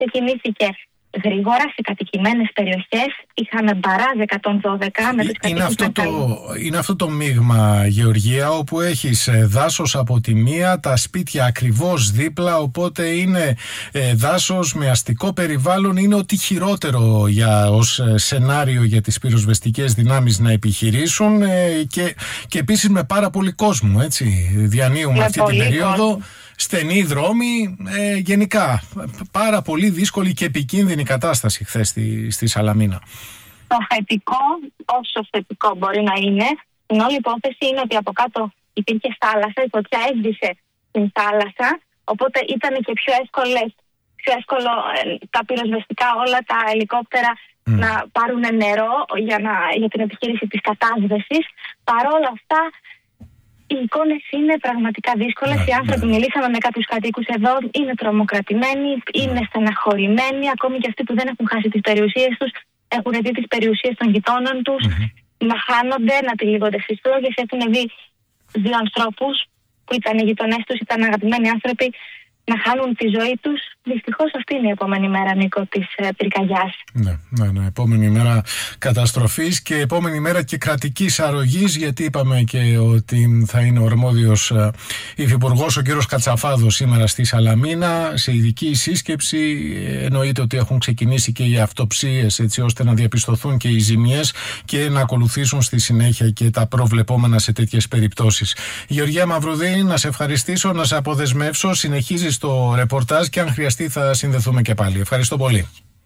Ξεκινήθηκε γρήγορα σε κατοικημένες περιοχές. Είχαμε μπαράζ 112 με τους κατοίκους. Είναι αυτό το μείγμα, Γεωργία, όπου έχεις δάσος από τη μία, τα σπίτια ακριβώς δίπλα, οπότε είναι δάσος με αστικό περιβάλλον. Είναι ό,τι χειρότερο ως σενάριο για τις πυροσβεστικές δυνάμεις να επιχειρήσουν, και επίσης με πάρα πολύ κόσμο, έτσι. Διανύουμε αυτή την περίοδο. Στενοί δρόμοι, γενικά πάρα πολύ δύσκολη και επικίνδυνη κατάσταση χθες στη Σαλαμίνα. Το θετικό, όσο θετικό μπορεί να είναι, στην όλη υπόθεση είναι ότι από κάτω υπήρχε θάλασσα, η φωτιά έσβησε στην θάλασσα, οπότε ήταν και πιο εύκολο τα πυροσβεστικά, όλα τα ελικόπτερα να πάρουν νερό για την επιχείρηση της κατάσβεσης. Παρόλα αυτά, οι εικόνες είναι πραγματικά δύσκολες. Οι άνθρωποι, μιλήσαμε με κάποιους κατοίκους εδώ, είναι τρομοκρατημένοι, είναι στεναχωρημένοι. Ακόμη και αυτοί που δεν έχουν χάσει τις περιουσίες τους, έχουν δει τις περιουσίες των γειτόνων τους να χάνονται, να τυλίγονται στις φλόγες. Έχουν δει δύο ανθρώπους που ήταν οι γειτονές τους, ήταν αγαπημένοι άνθρωποι, να χάνουν τη ζωή τους. Δυστυχώς αυτή είναι η επόμενη μέρα, Νίκο, της πυρκαγιάς. Ναι. Επόμενη μέρα καταστροφής και επόμενη μέρα και κρατικής αρρωγής, γιατί είπαμε και ότι θα είναι ο αρμόδιος υφυπουργός, ο κύριος Κατσαφάδος, σήμερα στη Σαλαμίνα σε ειδική σύσκεψη. Εννοείται ότι έχουν ξεκινήσει και οι αυτοψίες, έτσι ώστε να διαπιστωθούν και οι ζημιές και να ακολουθήσουν στη συνέχεια και τα προβλεπόμενα σε τέτοιες περιπτώσεις. Γεωργία Μαυρουδή, να σε ευχαριστήσω, να σε αποδεσμεύσω. Συνεχίζεις το ρεπορτάζ και αν χρειαστεί θα συνδεθούμε και πάλι. Ευχαριστώ πολύ.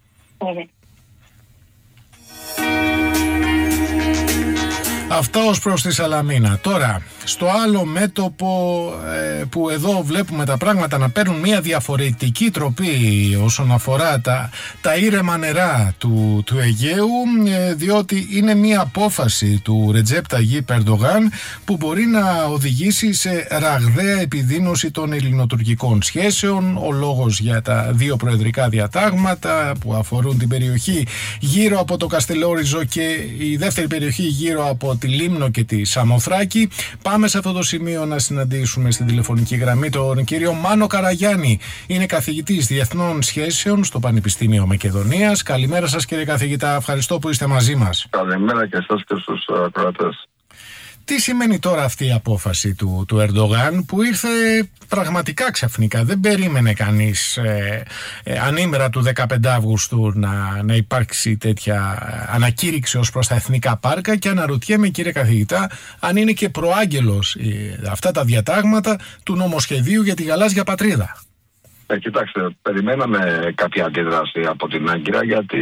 Αυτά ως προς τη Σαλαμίνα. Τώρα, στο άλλο μέτωπο που εδώ βλέπουμε τα πράγματα να παίρνουν μια διαφορετική τροπή όσον αφορά τα ήρεμα νερά του Αιγαίου, διότι είναι μια απόφαση του Ρετζέπ Ταγίπ Ερντογάν που μπορεί να οδηγήσει σε ραγδαία επιδείνωση των ελληνοτουρκικών σχέσεων. Ο λόγος για τα δύο προεδρικά διατάγματα που αφορούν την περιοχή γύρω από το Καστελόριζο και η δεύτερη περιοχή γύρω από τη Λίμνο και τη Σαμοθράκη. Πάμε σε αυτό το σημείο να συναντήσουμε στην τηλεφωνική γραμμή τον κύριο Μάνο Καραγιάννη. Είναι καθηγητής Διεθνών Σχέσεων στο Πανεπιστήμιο Μακεδονίας. Καλημέρα σας, κύριε καθηγητά, ευχαριστώ που είστε μαζί μας. Καλημέρα και εσάς και στους ακροατές. Τι σημαίνει τώρα αυτή η απόφαση του Ερντογάν που ήρθε πραγματικά ξαφνικά? Δεν περίμενε κανείς ανήμερα του 15 Αυγούστου να υπάρξει τέτοια ανακήρυξη ως προς τα εθνικά πάρκα, και αναρωτιέμαι, κύριε καθηγητά, αν είναι και προάγγελος αυτά τα διατάγματα του νομοσχεδίου για τη γαλάζια πατρίδα. Κοιτάξτε, περιμέναμε κάποια αντίδραση από την Άγκυρα, γιατί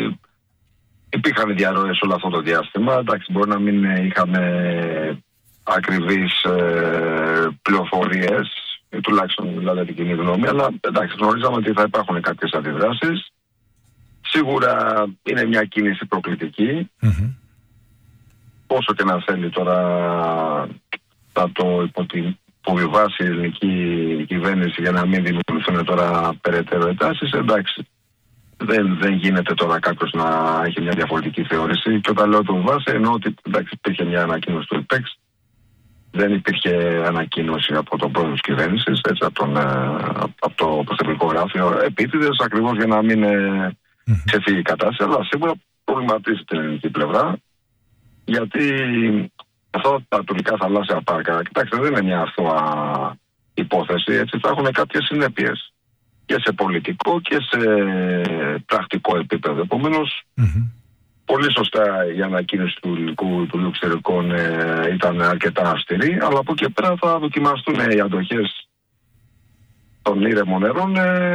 υπήρχαν διαρροές όλο αυτό το διάστημα. Εντάξει, μπορεί να μην είχαμε ακριβείς πληροφορίες, τουλάχιστον δηλαδή την κοινή γνώμη, αλλά εντάξει, γνωρίζαμε ότι θα υπάρχουν κάποιες αντιδράσεις. Σίγουρα είναι μια κίνηση προκλητική. Όσο και να θέλει τώρα θα το υποβιβάσει η ελληνική κυβέρνηση για να μην δημιουργηθούν τώρα περαιτέρω εντάσεις, εντάξει. Δεν γίνεται τώρα κάποιος να έχει μια διαφορετική θεώρηση. Και όταν λέω το βάση, εννοώ ότι εντάξει, υπήρχε μια ανακοίνωση του ΕΠΕΞ. Δεν υπήρχε ανακοίνωση από τον πρόεδρο της κυβέρνησης, έτσι, από το Πρωθυπουργικό Γραφείο, επίτηδες, ακριβώς για να μην ξεφύγει η κατάσταση. Αλλά σίγουρα προβληματίζει την ελληνική πλευρά, γιατί αυτά τα τουρκικά θαλάσσια πάρκα, κοιτάξτε, δεν είναι μια αθώα υπόθεση, έτσι, θα έχουν κάποιες συνέπειες και σε πολιτικό και σε πρακτικό επίπεδο. Επομένως, πολύ σωστά η ανακοίνωση του Ελληνικού Υπουργείου Εξωτερικών ήταν αρκετά αυστηρή, αλλά από εκεί πέρα θα δοκιμαστούν οι αντοχές των ήρεμων νερών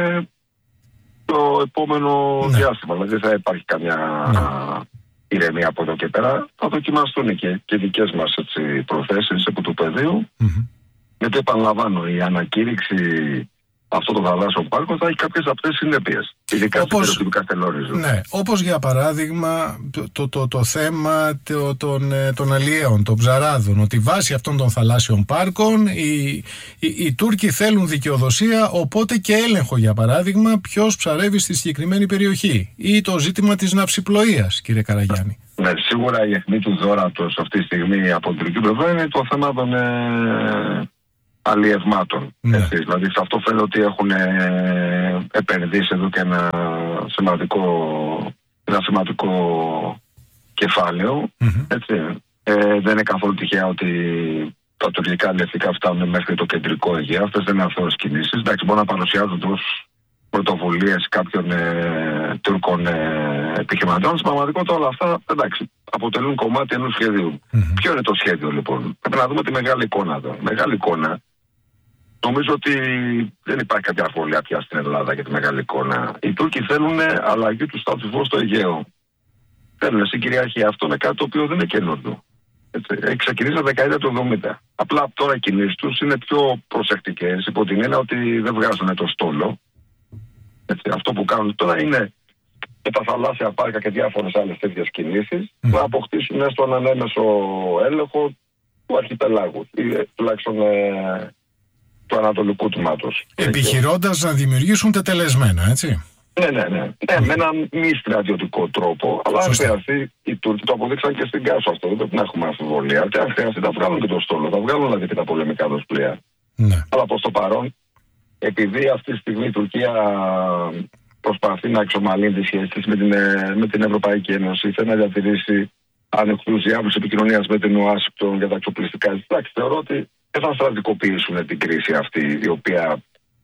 το επόμενο διάστημα. Δηλαδή θα υπάρχει καμιά ηρεμία από εδώ και πέρα. Θα δοκιμαστούν και δικές μας προθέσεις επί του πεδίου. Γιατί επαναλαμβάνω, η ανακήρυξη αυτό το θαλάσσιο πάρκο θα έχει κάποιες απτές συνέπειες. Ειδικά στο του Καστελόριζο. Ναι, όπως για παράδειγμα το θέμα των αλλιέων, των ψαράδων, ότι βάσει αυτών των θαλάσσιων πάρκων οι Τούρκοι θέλουν δικαιοδοσία, οπότε και έλεγχο, για παράδειγμα, ποιος ψαρεύει στη συγκεκριμένη περιοχή, ή το ζήτημα της ναυσιπλοείας, κύριε Καραγιάννη. Ναι, σίγουρα η αιχμή του δώρατος αυτή τη στιγμή από την τουρκική πλευρά είναι το θέμα αλλιευμάτων. Ναι. Δηλαδή σε αυτό φαίνεται ότι έχουν επενδύσει εδώ και ένα σημαντικό κεφάλαιο. Έτσι. Δεν είναι καθόλου τυχαία ότι τα τουρκικά αλλιευτικά φτάνουν μέχρι το κεντρικό Αιγαίο. Αυτές δεν είναι αθώες κινήσεις. Εντάξει, μπορούν να παρουσιάζονται ως πρωτοβουλίες κάποιων Τούρκων επιχειρηματών. Στην πραγματικότητα όλα αυτά, εντάξει, αποτελούν κομμάτι ενός σχεδίου. Ποιο είναι το σχέδιο λοιπόν? Πρέπει να δούμε τη μεγάλη εικόνα εδώ. Μεγάλη εικόνα. Νομίζω ότι δεν υπάρχει κάποια αφόλεια πια στην Ελλάδα για τη μεγάλη εικόνα. Οι Τούρκοι θέλουν αλλαγή του status quo στο Αιγαίο. Θέλουν συγκυριαρχία. Αυτό είναι κάτι το οποίο δεν είναι καινούργιο. Έχει ξεκινήσει τα δεκαετία του 70. Απλά τώρα οι κινήσεις τους είναι πιο προσεκτικές, υπό την έννοια ότι δεν βγάζουν το στόλο. Έτσι, αυτό που κάνουν τώρα είναι και τα θαλάσσια πάρκα και διάφορες άλλες τέτοιες κινήσεις να αποκτήσουν έστω έναν έμεσο έλεγχο του αρχιπελάγου ή τουλάχιστον του ανατολικού τμήματος. Επιχειρώντας να δημιουργήσουν τετελεσμένα, έτσι. Ναι. Με έναν μη στρατιωτικό τρόπο. Αλλά αν χρειαστεί, οι Τούρκοι το αποδείξαν και στην Κάσο αυτό. Δεν πρέπει να έχουμε αμφιβολία. Και αν χρειαστεί, θα βγάλουν και το στόλο. Θα βγάλουν δηλαδή και τα πολεμικά τους πλοία. Ναι. Αλλά προς το παρόν, επειδή αυτή τη στιγμή η Τουρκία προσπαθεί να εξομαλύνει τις σχέσεις με την Ευρωπαϊκή Ένωση, θέλει να διατηρήσει ανοιχτούς διάβλους επικοινωνίας με την Ουάσιγκτον για τα εξοπλιστικά. Εντάξει, θεωρώ ότι δεν θα στρατικοποιήσουν την κρίση αυτή, η οποία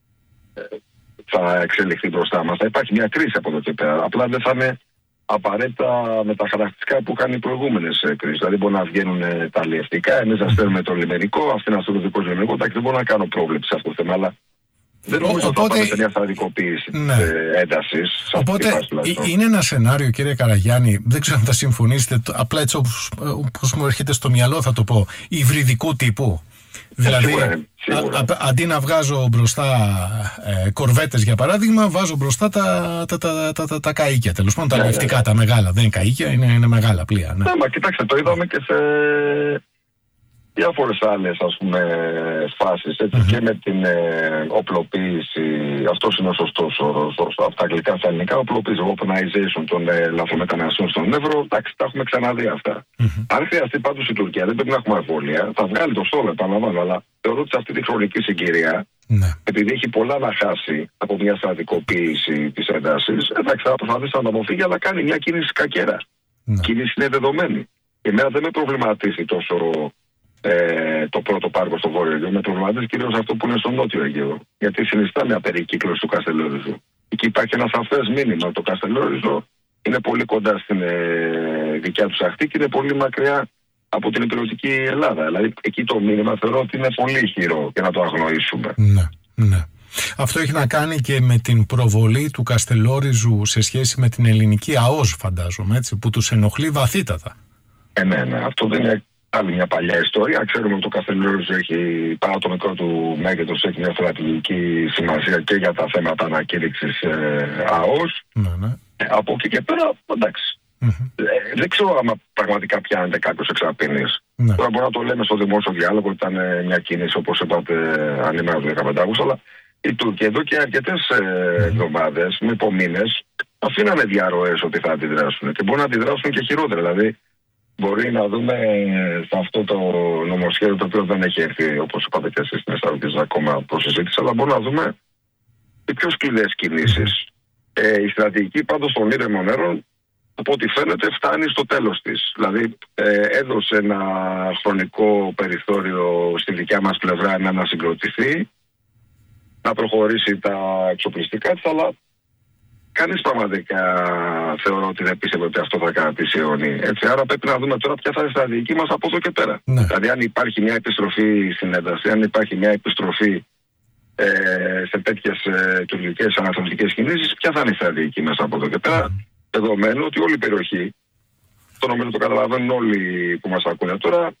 θα εξελιχθεί μπροστά μας. Θα υπάρχει μια κρίση από εδώ και πέρα. Απλά δεν θα είναι απαραίτητα με τα χαρακτηριστικά που είχαν οι προηγούμενες κρίσεις. Δηλαδή, μπορεί να βγαίνουν τα αλλιευτικά, εμείς να στέλνουμε το λιμενικό, αυτοί να στέλνουν το δικό λιμενικό. Εντάξει, δεν μπορώ να κάνω πρόβλεψη σε αυτό το θέμα, αλλά δεν νομίζω ότι θα πάμε σε μια στρατικοποίηση έντασης. Οπότε είναι ένα σενάριο, κύριε Καραγιάννη, δεν ξέρω αν θα συμφωνήσετε, απλά έτσι όπως μου έρχεται στο μυαλό θα το πω, υβριδικού τύπου. Δηλαδή, αντί να βγάζω μπροστά κορβέτες για παράδειγμα, βάζω μπροστά τα καΐκια. Τέλος πάντων, τα αλλιευτικά, τα μεγάλα. Δεν είναι καΐκια, είναι μεγάλα πλοία. Ναι, μα κοιτάξτε, το είδαμε και σε διάφορες άλλες φάσεις. Και με την οπλοποίηση, αυτός είναι ο σωστός όρος, από τα αγγλικά στα ελληνικά, οπλοποίηση, weaponization των λαθρομεταναστών στον Εύρο. Εντάξει, τα έχουμε ξαναδεί αυτά. Αν χρειαστεί πάντως η Τουρκία, δεν πρέπει να έχουμε αμφιβολία, θα βγάλει το στόλο, επαναλαμβάνω, αλλά θεωρώ ότι σε αυτή τη χρονική συγκυρία, επειδή έχει πολλά να χάσει από μια στρατικοποίηση της έντασης, εντάξει, θα προσπαθήσει να αποφύγει, αλλά κάνει μια κίνηση κακέρα. Κίνηση είναι δεδομένη. Εμένα δεν με προβληματίσει τόσο το πρώτο πάρκο στο Βόρειο Αιγαίο, με προβληματίζει κυρίως αυτό που είναι στο Νότιο Αιγαίο. Γιατί συνιστά μια περικύκλωση του Καστελόριζου. Εκεί υπάρχει ένα σαφές μήνυμα. Το Καστελόριζο είναι πολύ κοντά στην δικιά του ακτή και είναι πολύ μακριά από την υπηρετική Ελλάδα. Δηλαδή εκεί το μήνυμα θεωρώ ότι είναι πολύ ηχηρό και να το αγνοήσουμε. Ναι. Αυτό έχει να κάνει και με την προβολή του Καστελόριζου σε σχέση με την ελληνική ΑΟΣ, φαντάζομαι, έτσι, που τους ενοχλεί βαθύτατα. Ναι. Αυτό δεν είναι άλλη μια παλιά ιστορία. Ξέρουμε ότι το Καστελόριζο έχει, παρά το μικρό του μέγεθος, έχει μια στρατηγική σημασία και για τα θέματα ανακήρυξης ΑΟΣ. Ναι. Από εκεί και πέρα, εντάξει. Δεν ξέρω αν πραγματικά πιάνεται κάποιος εξαπίνης. Τώρα μπορεί να το λέμε στο δημόσιο διάλογο, ήταν μια κίνηση, όπως είπατε, ανήμερα του 15 Αυγούστου, αλλά οι Τούρκοι εδώ και αρκετές εβδομάδες, με υπομήνες, αφήνανε διαρροές ότι θα αντιδράσουν και μπορούν να αντιδράσουν και χειρότερα. Δηλαδή, μπορεί να δούμε σε αυτό το νομοσχέδιο, το οποίο δεν έχει έρθει, όπως είπατε και εσείς στην Εσταρωτής, ακόμα προς συζήτηση, αλλά μπορούμε να δούμε οι πιο σκληρές κινήσεις. Η στρατηγική πάντως των ήρεμων νερών, από ό,τι φαίνεται, φτάνει στο τέλος της. Δηλαδή, έδωσε ένα χρονικό περιθώριο στη δικιά μας πλευρά να ανασυγκροτηθεί, να προχωρήσει τα εξοπλιστικά της, αλλά κανείς πραγματικά θεωρώ ότι δεν πίστευε ότι αυτό θα κρατήσει αιώνη. Έτσι, άρα πρέπει να δούμε τώρα ποια θα είναι η στρατηγική μας από εδώ και πέρα. Δηλαδή, αν υπάρχει μια επιστροφή στην ένταση, αν υπάρχει μια επιστροφή σε τέτοιες τουρκικές αναθεωρητικές κινήσεις, ποια θα είναι η στρατηγική μας από εδώ και πέρα. Δεδομένου ότι όλη η περιοχή, το νομίζω το καταλαβαίνουν όλοι που μας ακούνε τώρα,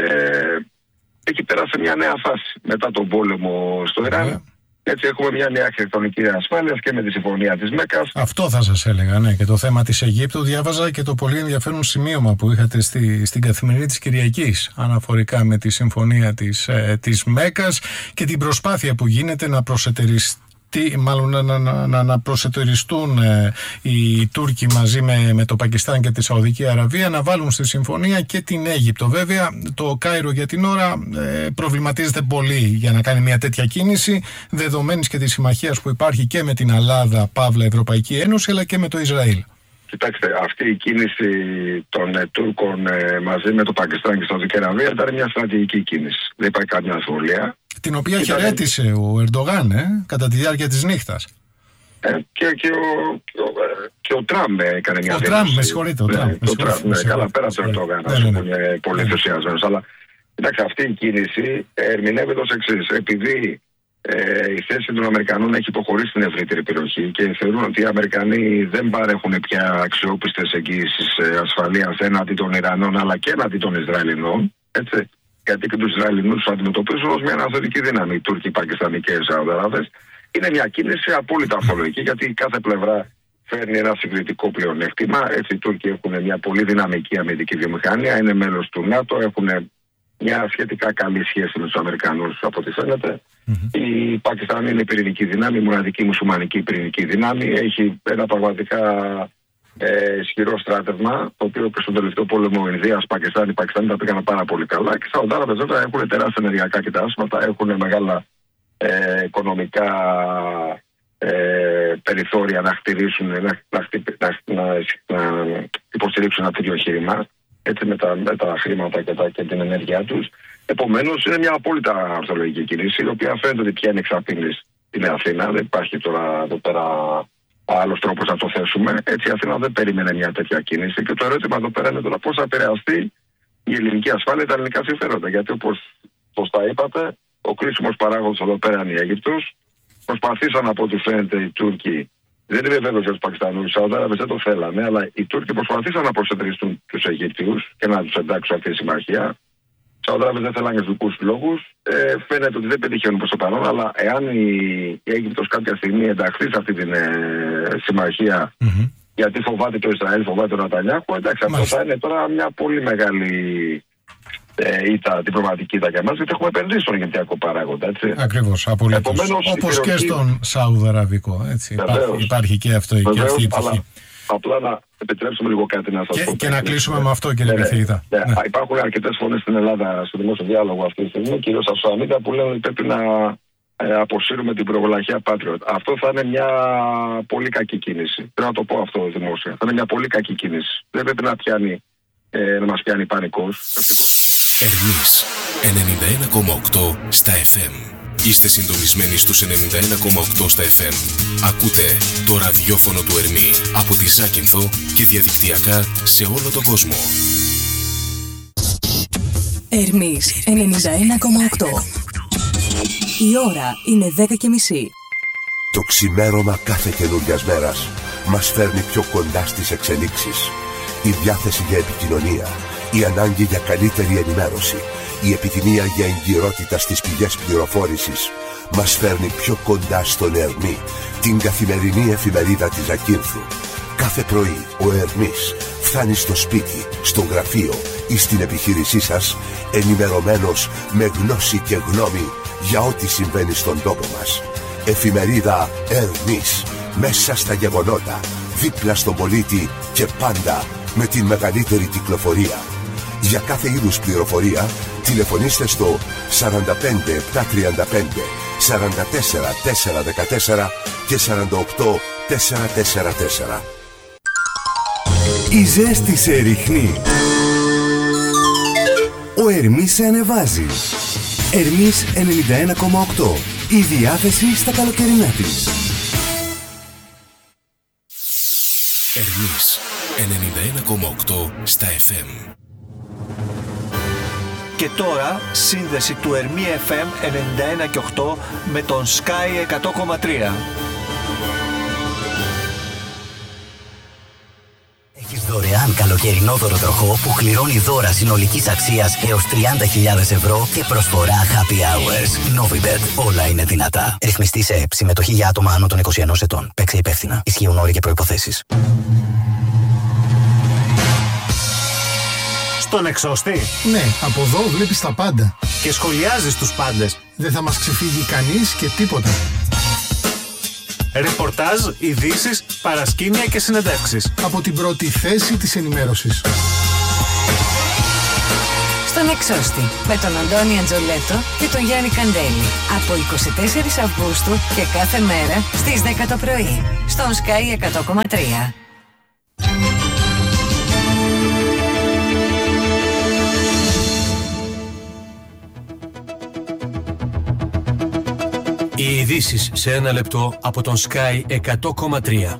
έχει περάσει μια νέα φάση μετά τον πόλεμο στο Ιράν. Έτσι έχουμε μια νέα αρχιτεκτονική ασφάλειας και με τη συμφωνία της Μέκας. Αυτό θα σας έλεγα, ναι. Και το θέμα της Αιγύπτου, διάβαζα και το πολύ ενδιαφέρον σημείωμα που είχατε στην Καθημερινή της Κυριακής αναφορικά με τη συμφωνία της Μέκας και την προσπάθεια που γίνεται να προσετεριστεί να προσετεριστούν οι Τούρκοι μαζί με το Πακιστάν και τη Σαουδική Αραβία, να βάλουν στη συμφωνία και την Αίγυπτο. Βέβαια, το Κάιρο για την ώρα προβληματίζεται πολύ για να κάνει μια τέτοια κίνηση, δεδομένης και της συμμαχίας που υπάρχει και με την Ελλάδα, Παύλα Ευρωπαϊκή Ένωση, αλλά και με το Ισραήλ. Κοιτάξτε, αυτή η κίνηση των Τούρκων μαζί με το Πακιστάν και τη Σαουδική Αραβία ήταν μια στρατηγική κίνηση. Δεν υπάρχει καμία αμφιβολία. Την οποία χαιρέτησε ο Ερντογάν κατά τη διάρκεια της νύχτας. Και ο Τραμπ έκανε μια δήλωση. Ο Τραμπ, με συγχωρείτε. Καλά, πέρα από τον Ερντογάν, που είναι πολύ ενθουσιασμένος. Αλλά κοιτάξτε, αυτή η κίνηση ερμηνεύεται ως εξής. Επειδή η θέση των Αμερικανών έχει υποχωρήσει στην ευρύτερη περιοχή και θεωρούν ότι οι Αμερικανοί δεν παρέχουν πια αξιόπιστες εγγύησεις ασφαλείας έναντι των Ιρανών αλλά και έναντι των Ισραηλινών. Έτσι. Γιατί και τους Ισραηλινούς τους αντιμετωπίζουν ως μια αναθετική δύναμη, οι Τούρκοι, οι Πακιστανοί και οι Σαουδαράβες. Είναι μια κίνηση απόλυτα αυτολογική, γιατί κάθε πλευρά φέρνει ένα συγκριτικό πλεονέκτημα. Έτσι, οι Τούρκοι έχουν μια πολύ δυναμική αμυντική βιομηχανία, είναι μέλος του ΝΑΤΟ, έχουν μια σχετικά καλή σχέση με τους Αμερικανούς, από ό,τι φαίνεται. Η Πακιστανή είναι πυρηνική δύναμη, η μοναδική μουσουλμανική πυρηνική δύναμη. Έχει ένα πραγματικά ισχυρό στράτευμα, το οποίο και στον τελευταίο πόλεμο Ινδίας, Πακιστάν, οι Πακιστανοί τα πήγαν πάρα πολύ καλά. Και οι Σαουδάραβες βέβαια έχουν τεράστια ενεργειακά κοιτάσματα, έχουν μεγάλα οικονομικά περιθώρια να χτυπήσουν, να υποστηρίξουν ένα τέτοιο εγχείρημα, έτσι, με τα χρήματα και την ενέργειά τους. Επομένως, είναι μια απόλυτα ορθολογική κίνηση, η οποία φαίνεται ότι πια είναι εξαπίνης στην Αθήνα. Δεν υπάρχει τώρα εδώ πέρα άλλος τρόπος να το θέσουμε. Έτσι, η Αθήνα δεν περίμενε μια τέτοια κίνηση. Και το ερώτημα εδώ πέρα είναι τώρα πώς θα επηρεαστεί η ελληνική ασφάλεια, τα ελληνικά συμφέροντα. Γιατί, όπως τα είπατε, ο κρίσιμος παράγοντας εδώ πέρα είναι η Αίγυπτος. Προσπαθήσαν, από ό,τι φαίνεται, οι Τούρκοι. Δεν είναι βέβαιο για τους Πακιστανούς, οι Σαουδάραβες δεν το θέλανε, αλλά οι Τούρκοι προσπαθήσαν να προσετριστούν τους Αιγύπτιους και να τους εντάξουν αυτή τη συμμαχία. Οι Σαουδάραβες δεν θέλανε για δικούς λόγους. Φαίνεται ότι δεν πετυχαίνουν προς το παρόν, αλλά εάν η Αίγυπτος κάποια στιγμή ενταχθεί σε αυτή τη συμμαχία, γιατί φοβάται το Ισραήλ, φοβάται τον Νετανιάχου, εντάξει, αυτό θα είναι τώρα μια πολύ μεγάλη ήττα, διπλωματική ήττα για μας, γιατί έχουμε επενδύσει στον Αιγυπτιακό παράγοντα. Ακριβώς, απολύτως. Όπως και στον Σαουδαραβικό. Υπάρχει και αυτή η πτυχή. Απλά να επιτρέψουμε λίγο κάτι να σας πω. Και να κλείσουμε με αυτό, κύριε καθηγητά. Υπάρχουν αρκετές φωνές στην Ελλάδα στο δημόσιο διάλογο αυτή τη στιγμή, κυρίως από τους Αμήτα, που λένε ότι πρέπει να αποσύρουμε την προβολαχία Patriot. Αυτό θα είναι μια πολύ κακή κίνηση. Πρέπει να το πω αυτό δημόσια. Θα είναι μια πολύ κακή κίνηση. Δεν πρέπει να μας πιάνει πανικός. Ερμής 91,8 στα FM. Είστε συντονισμένοι στους 91,8 στα FM. Ακούτε το ραδιόφωνο του Ερμή από τη Ζάκυνθο και διαδικτυακά σε όλο τον κόσμο. Ερμής 91,8. Η ώρα είναι 10:30. Το ξημέρωμα κάθε καινούριας μέρας μας φέρνει πιο κοντά στις εξελίξεις. Η διάθεση για επικοινωνία, η ανάγκη για καλύτερη ενημέρωση, η επιθυμία για εγκυρότητα στις πηγές πληροφόρησης μας φέρνει πιο κοντά στον Ερμή, την καθημερινή εφημερίδα της Ζακύνθου. Κάθε πρωί ο Ερμής φτάνει στο σπίτι, στο γραφείο ή στην επιχείρησή σας ενημερωμένος με γνώση και γνώμη για ό,τι συμβαίνει στον τόπο μας. Εφημερίδα Ερμής, μέσα στα γεγονότα, δίπλα στον πολίτη και πάντα με την μεγαλύτερη κυκλοφορία. Για κάθε είδους πληροφορία τηλεφωνήστε στο 45 735 44 414 και 48 444. Η ζέστη σε ρίχνει. Ο Ερμής σε ανεβάζει. Ερμής 91,8. Η διάθεση στα καλοκαιρινά της. Ερμής 91,8 στα FM. Και τώρα σύνδεση του Ερμή FM 91,8 με τον Sky 100,3. Έχεις δωρεάν καλοκαιρινό δωροτροχό που κληρώνει δώρα συνολικής αξίας έως 30.000 ευρώ και προσφορά Happy Hours. Novibet. Όλα είναι δυνατά. Ρυθμιστή σε ΕΠ. Συμμετοχή για άτομα άνω των 21 ετών. Παίξε υπεύθυνα. Ισχύουν όροι και προϋποθέσεις. Στον εξώστη. Ναι, από εδώ βλέπεις τα πάντα. Και σχολιάζεις τους πάντες. Δεν θα μας ξεφύγει κανείς και τίποτα. Ρεπορτάζ, ειδήσεις, παρασκήνια και συνεντεύξεις. Από την πρώτη θέση της ενημέρωσης. Στον Εξώστη με τον Αντώνη Αντζολέτο και τον Γιάννη Καντέλη. Από 24 Αυγούστου και κάθε μέρα στις 10 το πρωί. Στον Sky 100,3. Οι ειδήσεις σε ένα λεπτό από τον Sky 100,3.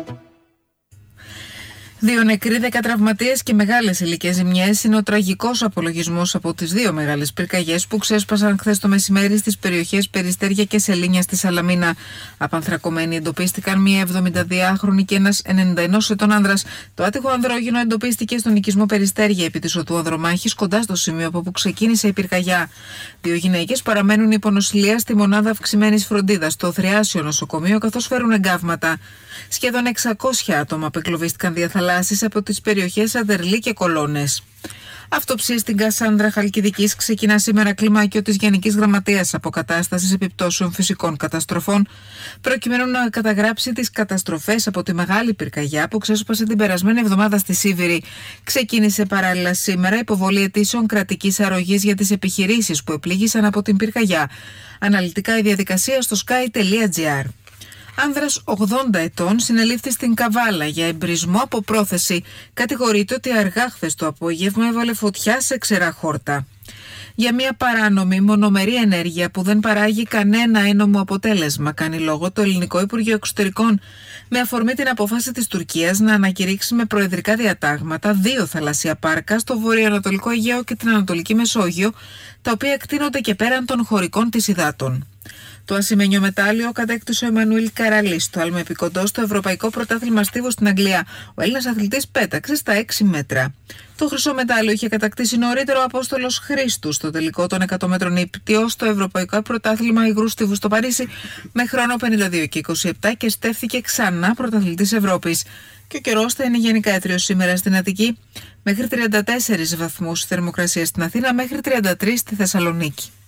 2 νεκροί, 10 τραυματίες και μεγάλες υλικές ζημιές είναι ο τραγικός απολογισμός από τις 2 μεγάλες πυρκαγιές που ξέσπασαν χθες το μεσημέρι στις περιοχές Περιστέρια και Σελήνια στη Σαλαμίνα. Απανθρακωμένοι εντοπίστηκαν μία 72χρονη και ένας 91 ετών άνδρας. Το άτυχο ανδρόγυνο εντοπίστηκε στον οικισμό Περιστέρια επί της οδού Ανδρομάχης, κοντά στο σημείο από όπου ξεκίνησε η πυρκαγιά. 2 γυναίκες παραμένουν υπονοσηλεία στη μονάδα αυξημένης φροντίδας στο Θριάσιο νοσοκομείο, καθώς φέρουν εγκάβματα. Σχεδόν 600 άτομα απεκλωβίστηκαν διαθαλάσσης από τις περιοχές Αδερλή και Κολώνες. Αυτοψία στην Κασάνδρα Χαλκιδικής ξεκινά σήμερα κλιμάκιο της Γενικής Γραμματείας Αποκατάστασης Επιπτώσεων Φυσικών Καταστροφών, προκειμένου να καταγράψει τις καταστροφές από τη μεγάλη πυρκαγιά που ξέσπασε την περασμένη εβδομάδα στη Σίβηρη. Ξεκίνησε παράλληλα σήμερα υποβολή αιτήσεων κρατικής αρρωγής για τις επιχειρήσεις που επλήγησαν από την πυρκαγιά. Αναλυτικά η διαδικασία στο sky.gr. Άνδρας 80 ετών συνελήφθη στην Καβάλα για εμπρισμό από πρόθεση. Κατηγορείται ότι αργά χθες το απόγευμα έβαλε φωτιά σε ξερά χόρτα. Για μια παράνομη μονομερή ενέργεια που δεν παράγει κανένα ένομο αποτέλεσμα, κάνει λόγο το Ελληνικό Υπουργείο Εξωτερικών, με αφορμή την απόφαση της Τουρκίας να ανακηρύξει με προεδρικά διατάγματα 2 θαλασσία πάρκα στο βορειοανατολικό Αιγαίο και την Ανατολική Μεσόγειο, τα οποία εκτείνονται και πέραν των χωρικών της υδάτων. Το ασημένιο μετάλλιο κατέκτησε ο Εμμανουήλ Καραλής στο αλμεπικοντό στο Ευρωπαϊκό Πρωτάθλημα Στίβου στην Αγγλία. Ο Έλληνας αθλητής πέταξε στα 6 μέτρα. Το χρυσό μετάλλιο είχε κατακτήσει νωρίτερο ο Απόστολος Χρήστου στο τελικό των 100 μέτρων ύπτιο στο Ευρωπαϊκό Πρωτάθλημα Υγρού Στίβου στο Παρίσι με χρόνο 52 και 27 και στέφθηκε ξανά πρωταθλητής Ευρώπης. Και ο καιρός θα είναι γενικά έτριος σήμερα στην Αττική, μέχρι 34 βαθμούς θερμοκρασία στην Αθήνα, μέχρι 33 στη Θεσσαλονίκη.